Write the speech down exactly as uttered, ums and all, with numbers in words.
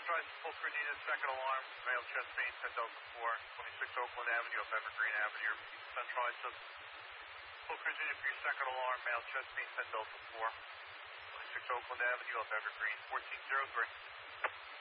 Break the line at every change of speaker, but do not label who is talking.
Sunrise, full crew needed, second alarm, male chest pain, ten Delta four, twenty-six Oakland Avenue up Evergreen Avenue, Central System. Full crew needed for your second alarm, male chest pain, ten Delta four, twenty-six Oakland Avenue up Evergreen, fourteen zero three.